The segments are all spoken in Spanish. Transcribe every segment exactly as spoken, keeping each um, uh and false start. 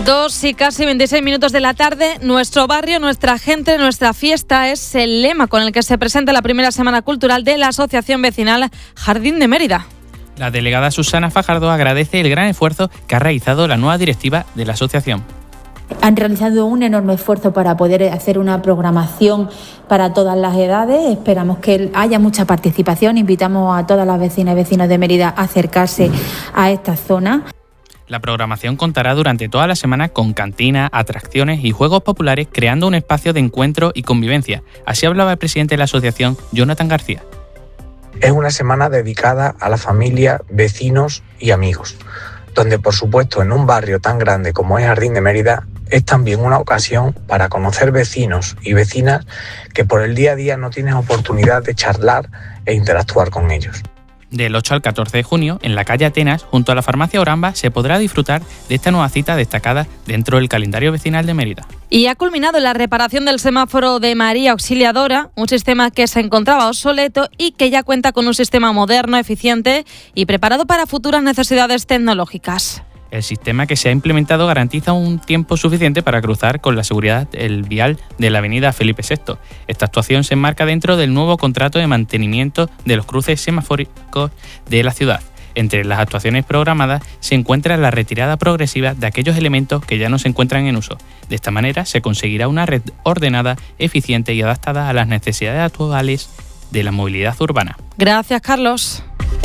Dos y casi veintiséis minutos de la tarde. Nuestro barrio, nuestra gente, nuestra fiesta es el lema con el que se presenta la primera semana cultural de la Asociación Vecinal Jardín de Mérida. La delegada Susana Fajardo agradece el gran esfuerzo que ha realizado la nueva directiva de la asociación. Han realizado un enorme esfuerzo para poder hacer una programación para todas las edades. Esperamos que haya mucha participación. Invitamos a todas las vecinas y vecinos de Mérida a acercarse a esta zona. La programación contará durante toda la semana con cantinas, atracciones y juegos populares, creando un espacio de encuentro y convivencia. Así hablaba el presidente de la asociación, Jonathan García. Es una semana dedicada a la familia, vecinos y amigos, donde por supuesto en un barrio tan grande como es Jardín de Mérida es también una ocasión para conocer vecinos y vecinas que por el día a día no tienen oportunidad de charlar e interactuar con ellos. Del ocho al catorce de junio, en la calle Atenas, junto a la farmacia Oramba, se podrá disfrutar de esta nueva cita destacada dentro del calendario vecinal de Mérida. Y ha culminado la reparación del semáforo de María Auxiliadora, un sistema que se encontraba obsoleto y que ya cuenta con un sistema moderno, eficiente y preparado para futuras necesidades tecnológicas. El sistema que se ha implementado garantiza un tiempo suficiente para cruzar con la seguridad el vial de la avenida Felipe sexto. Esta actuación se enmarca dentro del nuevo contrato de mantenimiento de los cruces semafóricos de la ciudad. Entre las actuaciones programadas se encuentra la retirada progresiva de aquellos elementos que ya no se encuentran en uso. De esta manera se conseguirá una red ordenada, eficiente y adaptada a las necesidades actuales de la movilidad urbana. Gracias, Carlos.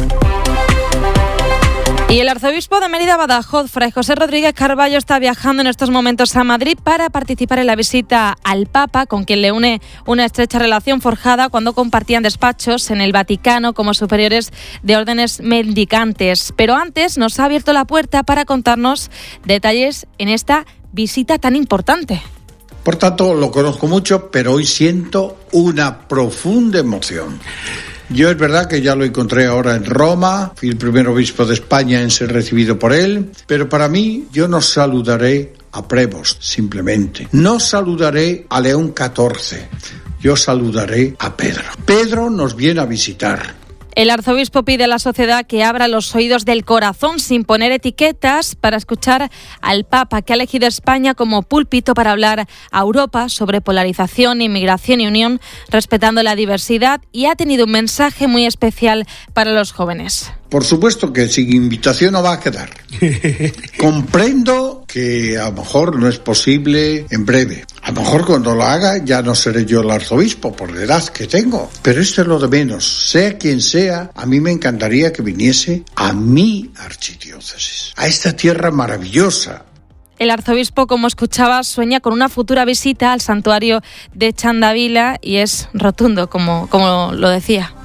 Y el arzobispo de Mérida Badajoz, Fray José Rodríguez Carballo, está viajando en estos momentos a Madrid para participar en la visita al Papa, con quien le une una estrecha relación forjada cuando compartían despachos en el Vaticano como superiores de órdenes mendicantes. Pero antes nos ha abierto la puerta para contarnos detalles en esta visita tan importante. Por tanto, lo conozco mucho, pero hoy siento una profunda emoción. Yo es verdad que ya lo encontré ahora en Roma, fui el primer obispo de España en ser recibido por él, pero para mí yo no saludaré a Prevost, simplemente. No saludaré a León catorce, yo saludaré a Pedro. Pedro nos viene a visitar. El arzobispo pide a la sociedad que abra los oídos del corazón sin poner etiquetas para escuchar al Papa, que ha elegido España como púlpito para hablar a Europa sobre polarización, inmigración y unión, respetando la diversidad, y ha tenido un mensaje muy especial para los jóvenes. Por supuesto que sin invitación no va a quedar. Comprendo que a lo mejor no es posible en breve. A lo mejor cuando lo haga ya no seré yo el arzobispo por la edad que tengo. Pero esto es lo de menos. Sea quien sea, a mí me encantaría que viniese a mi archidiócesis, a esta tierra maravillosa. El arzobispo, como escuchaba, sueña con una futura visita al santuario de Chandavila y es rotundo, como, como lo decía.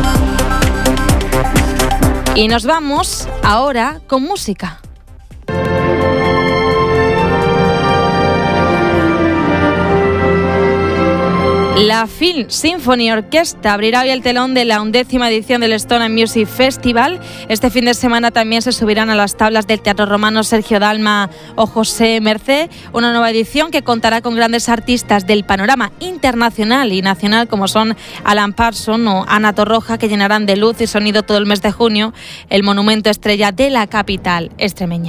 Y nos vamos ahora con música. La Film Symphony Orchestra abrirá hoy el telón de la undécima edición del Stone and Music Festival. Este fin de semana también se subirán a las tablas del Teatro Romano Sergio Dalma o José Mercé, una nueva edición que contará con grandes artistas del panorama internacional y nacional como son Alan Parsons o Ana Torroja, que llenarán de luz y sonido todo el mes de junio el monumento estrella de la capital extremeña.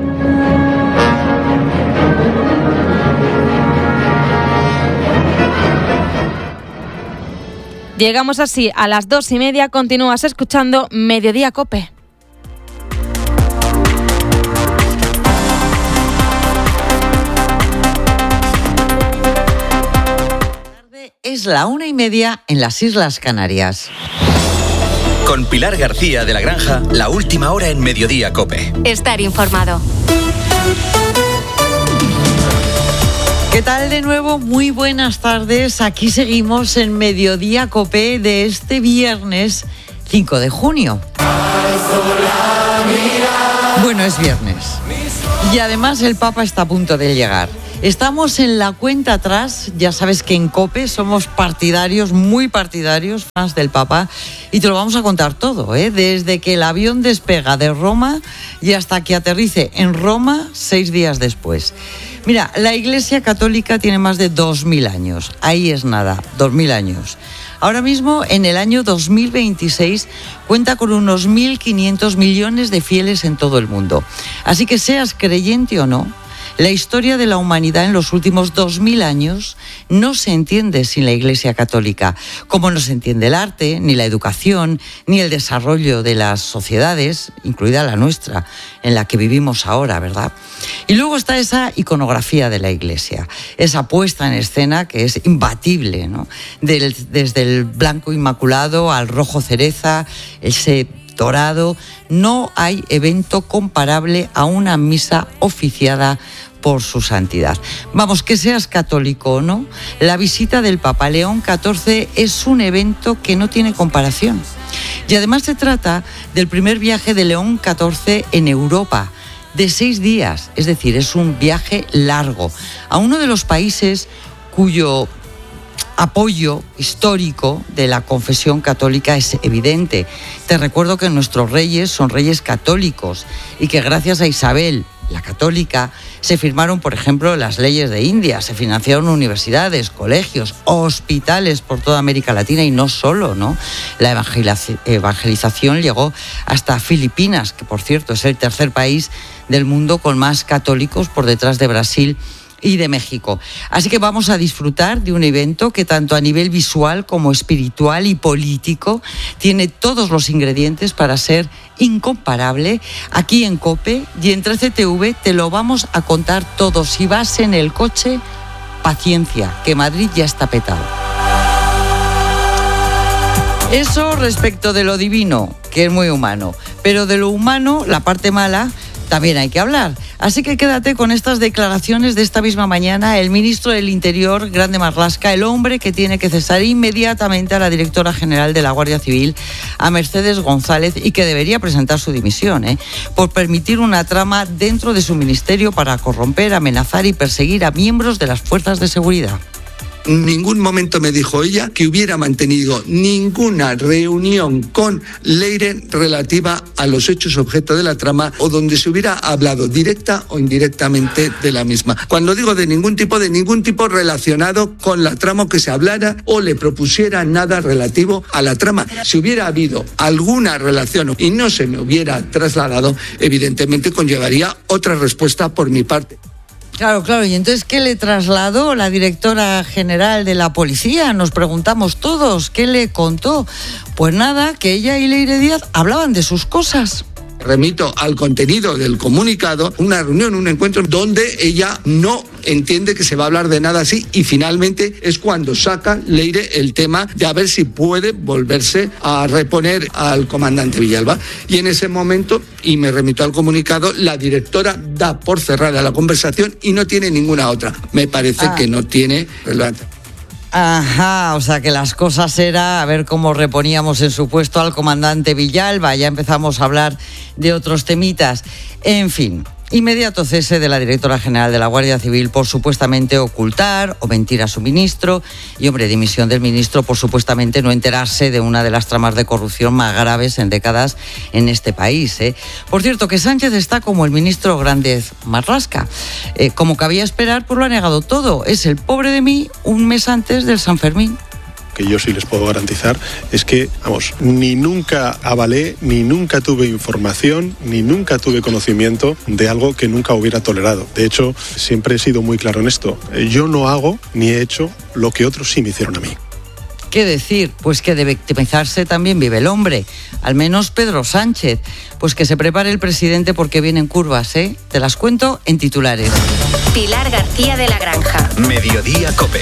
Llegamos así a las dos y media. Continúas escuchando Mediodía COPE. Es la una y media en las Islas Canarias. Con Pilar García de la Granja, la última hora en Mediodía COPE. Estar informado. ¿Qué tal de nuevo? Muy buenas tardes. Aquí seguimos en Mediodía COPE de este viernes cinco de junio. Bueno, es viernes. Y además el Papa está a punto de llegar. Estamos en la cuenta atrás. Ya sabes que en COPE somos partidarios, muy partidarios, fans del Papa. Y te lo vamos a contar todo, ¿eh? Desde que el avión despega de Roma y hasta que aterrice en Roma seis días después. Mira, la Iglesia Católica tiene más de dos mil años. Ahí es nada, dos mil años. Ahora mismo, en el año dos mil veintiséis, cuenta con unos mil quinientos millones de fieles en todo el mundo. Así que seas creyente o no, La historia de la humanidad en los últimos dos mil años no se entiende sin la Iglesia Católica, como no se entiende el arte, ni la educación, ni el desarrollo de las sociedades, incluida la nuestra, en la que vivimos ahora, ¿verdad? Y luego está esa iconografía de la Iglesia, esa puesta en escena que es imbatible, ¿no? Del, desde el blanco inmaculado al rojo cereza, ese dorado, no hay evento comparable a una misa oficiada por su santidad. Vamos, que seas católico o no, la visita del Papa León catorce es un evento que no tiene comparación. Y además se trata del primer viaje de León catorce en Europa, de seis días, es decir, es un viaje largo, a uno de los países cuyo apoyo histórico de la confesión católica es evidente. Te recuerdo que nuestros reyes son reyes católicos y que gracias a Isabel, la católica, se firmaron, por ejemplo, las leyes de India, se financiaron universidades, colegios, hospitales por toda América Latina y no solo, ¿no? La evangelización llegó hasta Filipinas, que por cierto es el tercer país del mundo con más católicos por detrás de Brasil y de México. Así que vamos a disfrutar de un evento que tanto a nivel visual como espiritual y político tiene todos los ingredientes para ser incomparable. Aquí en COPE y en trece T V te lo vamos a contar todo. Si vas en el coche, paciencia, que Madrid ya está petado. Eso respecto de lo divino, que es muy humano, pero de lo humano, la parte mala, también hay que hablar. Así que quédate con estas declaraciones de esta misma mañana. El ministro del Interior, Grande Marlaska, el hombre que tiene que cesar inmediatamente a la directora general de la Guardia Civil, a Mercedes González, y que debería presentar su dimisión, ¿eh? por permitir una trama dentro de su ministerio para corromper, amenazar y perseguir a miembros de las fuerzas de seguridad. En ningún momento me dijo ella que hubiera mantenido ninguna reunión con Leire relativa a los hechos objeto de la trama o donde se hubiera hablado directa o indirectamente de la misma. Cuando digo de ningún tipo, de ningún tipo relacionado con la trama, que se hablara o le propusiera nada relativo a la trama. Si hubiera habido alguna relación y no se me hubiera trasladado, evidentemente conllevaría otra respuesta por mi parte. Claro, claro. ¿Y entonces qué le trasladó la directora general de la policía? Nos preguntamos todos. ¿Qué le contó? Pues nada, que ella y Leire Díaz hablaban de sus cosas. Remito al contenido del comunicado, una reunión, un encuentro donde ella no entiende que se va a hablar de nada así, y finalmente es cuando saca Leire el tema de a ver si puede volverse a reponer al comandante Villalba. Y en ese momento, y me remito al comunicado, la directora da por cerrada la conversación y no tiene ninguna otra. Me parece ah. que no tiene relevancia. Ajá, o sea que las cosas era a ver cómo reponíamos en su puesto al comandante Villalba. Ya empezamos a hablar de otros temitas. En fin, inmediato cese de la directora general de la Guardia Civil por supuestamente ocultar o mentir a su ministro, y hombre, dimisión del ministro por supuestamente no enterarse de una de las tramas de corrupción más graves en décadas en este país, ¿eh? Por cierto, que Sánchez está como el ministro Grande Marlaska. Eh, como cabía esperar, pues lo ha negado todo. Es el pobre de mí un mes antes del San Fermín. Que yo sí les puedo garantizar es que, vamos, ni nunca avalé, ni nunca tuve información, ni nunca tuve conocimiento de algo que nunca hubiera tolerado. De hecho, siempre he sido muy claro en esto. Yo no hago ni he hecho lo que otros sí me hicieron a mí. ¿Qué decir? Pues que de victimizarse también vive el hombre, al menos Pedro Sánchez. Pues que se prepare el presidente porque vienen curvas, ¿eh? Te las cuento en titulares. Pilar García de la Granja. Mediodía COPE.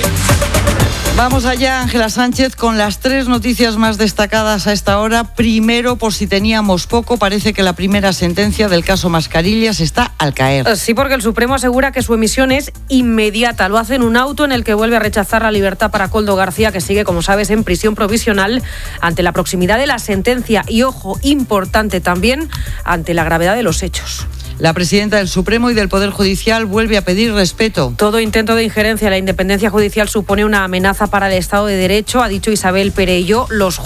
Vamos allá, Ángela Sánchez, con las tres noticias más destacadas a esta hora. Primero, por si teníamos poco, parece que la primera sentencia del caso Mascarillas está al caer. Sí, porque el Supremo asegura que su emisión es inmediata. Lo hace en un auto en el que vuelve a rechazar la libertad para Koldo García, que sigue, como sabes, en prisión provisional ante la proximidad de la sentencia y, ojo, importante también, ante la gravedad de los hechos. La presidenta del Supremo y del Poder Judicial vuelve a pedir respeto. Todo intento de injerencia en la independencia judicial supone una amenaza para el Estado de Derecho, ha dicho Isabel Perello. Los